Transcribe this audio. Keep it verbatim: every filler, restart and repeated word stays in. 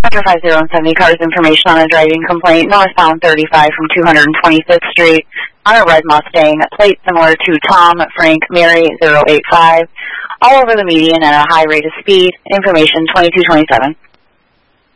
After five zero and seventy cars information on a driving complaint, northbound thirty-five from two hundred twenty-fifth Street on a red Mustang, plate similar to Tom Frank Mary zero eight five, all over the median at a high rate of speed. Information twenty-two twenty-seven.